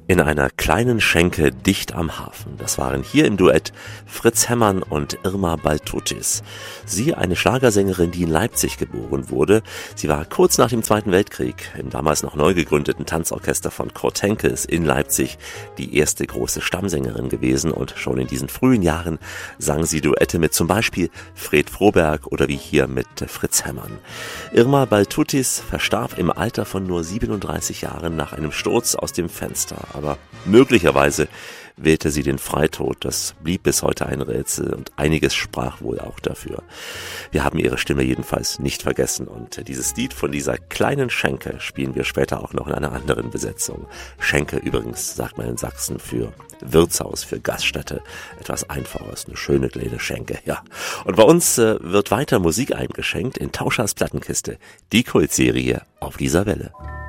In einer kleinen Schenke dicht am Hafen. Das waren hier im Duett Fritz Hemmann und Irma Baltutis. Sie, eine Schlagersängerin, die in Leipzig geboren wurde. Sie war kurz nach dem Zweiten Weltkrieg im damals noch neu gegründeten Tanzorchester von Kurt Henkels in Leipzig die erste große Stammsängerin gewesen und schon in diesen frühen Jahren sang sie Duette mit zum Beispiel Fred Froberg oder wie hier mit Fritz Hemmann. Irma Baltutis verstarb im Alter von nur 37 Jahren nach einem Sturz aus dem Fenster. Aber möglicherweise wählte sie den Freitod. Das blieb bis heute ein Rätsel und einiges sprach wohl auch dafür. Wir haben ihre Stimme jedenfalls nicht vergessen und dieses Lied von dieser kleinen Schenke spielen wir später auch noch in einer anderen Besetzung. Schenke übrigens, sagt man in Sachsen, für Wirtshaus, für Gaststätte. Etwas Einfaches, eine schöne kleine Schenke, ja. Und bei uns wird weiter Musik eingeschenkt in Tauschers Plattenkiste, die Kultserie auf dieser Welle.